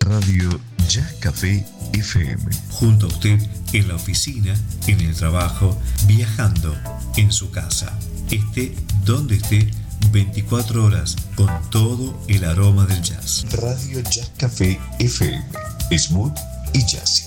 Radio Jazz Café FM. Junto a usted en la oficina, en el trabajo, viajando, en su casa. Esté donde esté, 24 horas con todo el aroma del jazz. Radio Jazz Café FM. Smooth y jazzy.